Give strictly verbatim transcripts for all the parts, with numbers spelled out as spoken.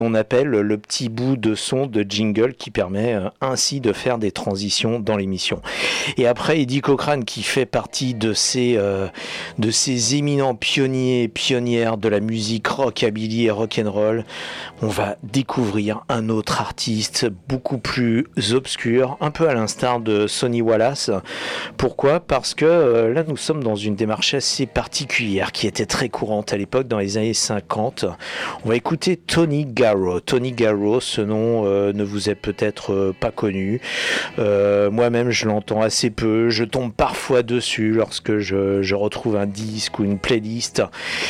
On appelle le petit bout de son de jingle qui permet euh, ainsi de faire des transitions dans l'émission. Et après, Eddie Cochran, qui fait partie de ces, euh, de ces éminents pionniers, pionnières de la musique rockabilly et rock'n'roll, on va découvrir un autre artiste beaucoup plus obscur, un peu à l'instar de Sonny Wallace. Pourquoi ? Parce que euh, là, nous sommes dans une démarche assez particulière qui était très courante à l'époque, dans les années cinquante. On va écouter Tony Garrow. Tony Garrow, ce nom euh, ne vous est peut-être euh, pas connu. Euh, moi-même, je l'entends assez peu. Je tombe parfois dessus lorsque je, je retrouve un disque ou une playlist.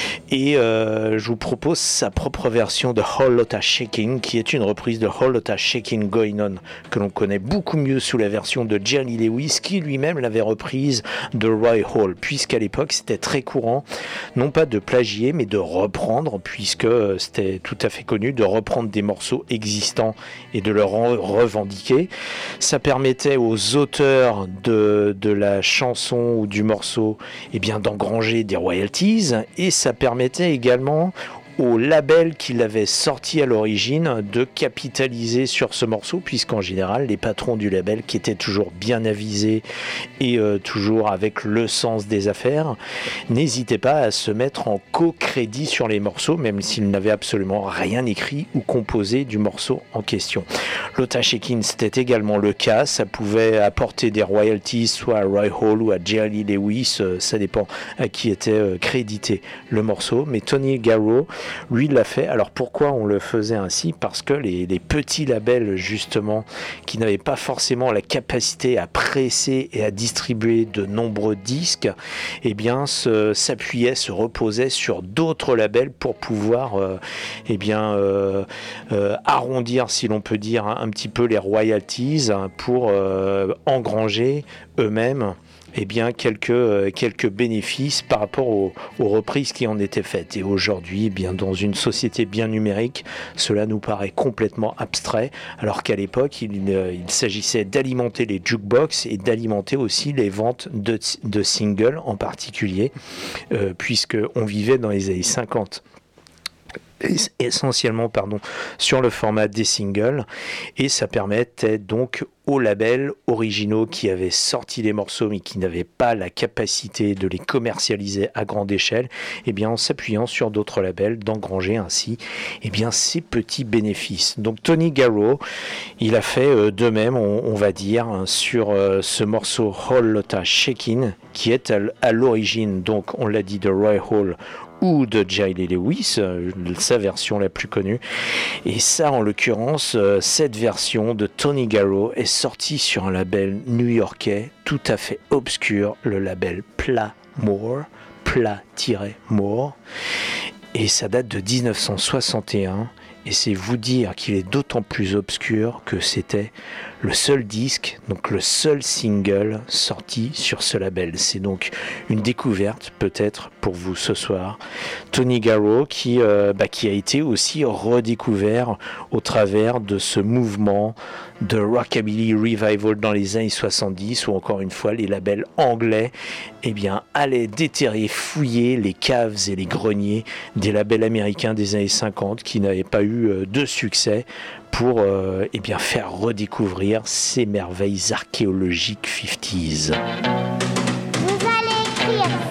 Et euh, je vous propose sa propre version de Whole Lotta Shakin', qui est une reprise de Whole Lotta Shakin' Going On, que l'on connaît beaucoup mieux sous la version de Jerry Lewis, qui lui-même l'avait reprise de Roy Hall, puisqu'à l'époque, c'était très courant, non pas de plagier, mais de reprendre, puisque c'était tout à fait connu, de reprendre des morceaux existants et de le re- revendiquer. Ça permettait aux auteurs de, de la chanson ou du morceau eh bien, d'engranger des royalties, et ça permettait également au label qui l'avait sorti à l'origine de capitaliser sur ce morceau, puisqu'en général les patrons du label, qui étaient toujours bien avisés et euh, toujours avec le sens des affaires, n'hésitaient pas à se mettre en co-crédit sur les morceaux, même s'ils n'avaient absolument rien écrit ou composé du morceau en question. Lotta Shakin', c'était également le cas. Ça pouvait apporter des royalties soit à Roy Hall ou à Jerry Lewis, euh, ça dépend à qui était euh, crédité le morceau, mais Tony Garrow, lui, l'a fait. Alors pourquoi on le faisait ainsi ? Parce que les, les petits labels, justement, qui n'avaient pas forcément la capacité à presser et à distribuer de nombreux disques, eh bien, se, s'appuyaient, se reposaient sur d'autres labels pour pouvoir euh, eh bien, euh, euh, arrondir, si l'on peut dire, un, un petit peu les royalties pour euh, engranger eux-mêmes eh bien, quelques, euh, quelques bénéfices par rapport aux, aux reprises qui en étaient faites. Et aujourd'hui, eh bien, dans une société bien numérique, cela nous paraît complètement abstrait, alors qu'à l'époque, il, euh, il s'agissait d'alimenter les jukebox et d'alimenter aussi les ventes de, de singles en particulier, euh, puisqu'on vivait dans les années cinquante. Essentiellement pardon, sur le format des singles, et ça permettait donc aux labels originaux qui avaient sorti les morceaux mais qui n'avaient pas la capacité de les commercialiser à grande échelle, et bien en s'appuyant sur d'autres labels, d'engranger ainsi et bien ces petits bénéfices. Donc Tony Garrow, il a fait euh, de même, on, on va dire, hein, sur euh, ce morceau Whole Lotta Shakin', qui est à, à l'origine, donc on l'a dit, de Roy Hall ou de Jerry Lewis, euh, sa version la plus connue. Et ça, en l'occurrence, euh, cette version de Tony Garrow est sortie sur un label new-yorkais tout à fait obscur, le label Pla-More, Pla-More, et ça date de dix-neuf cent soixante et un, et c'est vous dire qu'il est d'autant plus obscur que c'était le seul disque, donc le seul single sorti sur ce label. C'est donc une découverte peut-être pour vous ce soir. Tony Garrow qui, euh, bah, qui a été aussi redécouvert au travers de ce mouvement de Rockabilly Revival dans les années soixante-dix, où encore une fois les labels anglais eh bien, allaient déterrer, fouiller les caves et les greniers des labels américains des années cinquante qui n'avaient pas eu euh, de succès pour euh, eh bien, faire redécouvrir ces merveilles archéologiques cinquantaines. Vous allez écrire